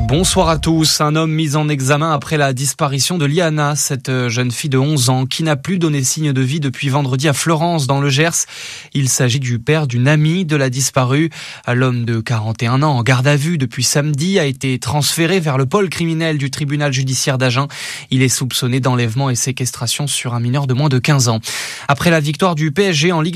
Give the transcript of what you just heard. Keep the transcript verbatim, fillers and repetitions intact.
Bonsoir à tous. Un homme mis en examen après la disparition de Liana, cette jeune fille de onze ans qui n'a plus donné signe de vie depuis vendredi à Fleurance dans le Gers. Il s'agit du père d'une amie de la disparue. L'homme de quarante et un ans en garde à vue depuis samedi a été transféré vers le pôle criminel du tribunal judiciaire d'Agen. Il est soupçonné d'enlèvement et séquestration sur un mineur de moins de quinze ans. Après la victoire du P S G en Ligue